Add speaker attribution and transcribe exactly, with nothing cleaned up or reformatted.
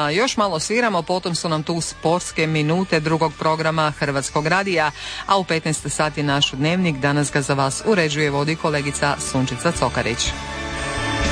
Speaker 1: još malo sviramo, potom su nam tu sportske minute drugog programa Hrvatskog radija, a u petnaest sati naš dnevnik. Danas ga za vas uređuje, vodi kolegica Sunčica Cokarić.